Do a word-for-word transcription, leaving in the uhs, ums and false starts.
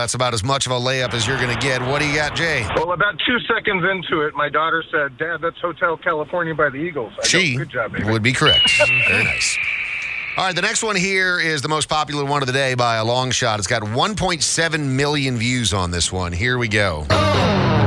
that's about as much of a layup as you're going to get. What do you got, Jay? Well, about two seconds into it, my daughter said, Dad, that's Hotel California by the Eagles. I She go, Good job, baby. would be correct. Very nice. All right, the next one here is the most popular one of the day by a long shot. It's got one point seven million views on this one. Here we go.